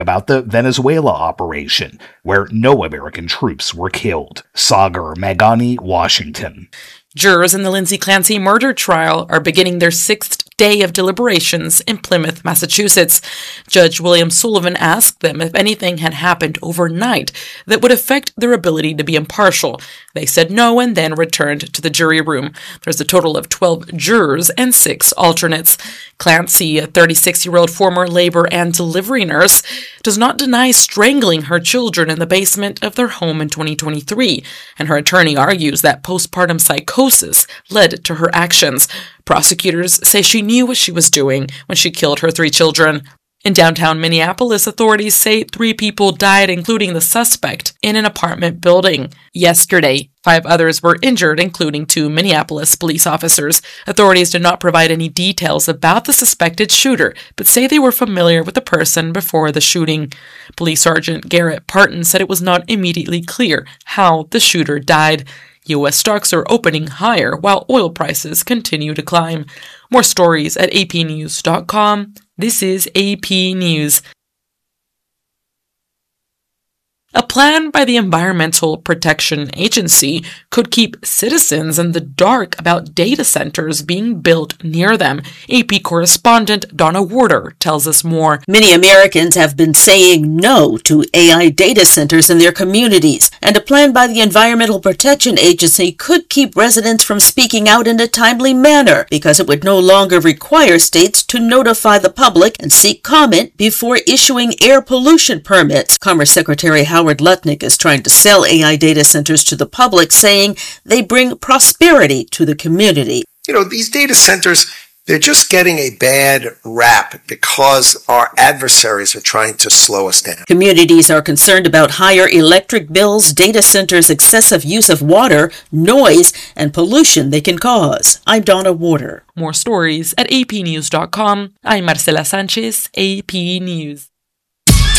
about the Venezuela operation, where no American troops were killed. Sagar Meghani, Washington. Jurors in the Lindsay Clancy murder trial are beginning their sixth day of deliberations in Plymouth, Massachusetts. Judge William Sullivan asked them if anything had happened overnight that would affect their ability to be impartial. They said no and then returned to the jury room. There's a total of 12 jurors and 6 alternates. Clancy, a 36-year-old former labor and delivery nurse, does not deny strangling her children in the basement of their home in 2023, and her attorney argues that postpartum psychosis led to her actions. Prosecutors say she knew what she was doing when she killed her 3 children. In downtown Minneapolis, authorities say 3 people died, including the suspect, in an apartment building. Yesterday, 5 others were injured, including 2 Minneapolis police officers. Authorities did not provide any details about the suspected shooter, but say they were familiar with the person before the shooting. Police Sergeant Garrett Parton said it was not immediately clear how the shooter died. U.S. stocks are opening higher while oil prices continue to climb. More stories at apnews.com. This is AP News. A plan by the Environmental Protection Agency could keep citizens in the dark about data centers being built near them. AP correspondent Donna Warder tells us more. Many Americans have been saying no to AI data centers in their communities, and a plan by the Environmental Protection Agency could keep residents from speaking out in a timely manner because it would no longer require states to notify the public and seek comment before issuing air pollution permits. Commerce Secretary Howard Lutnick is trying to sell AI data centers to the public, saying they bring prosperity to the community. These data centers, they're just getting a bad rap because our adversaries are trying to slow us down. Communities are concerned about higher electric bills, data centers' excessive use of water, noise, and pollution they can cause. I'm Donna Warder. More stories at apnews.com. I'm Marcela Sanchez, AP News.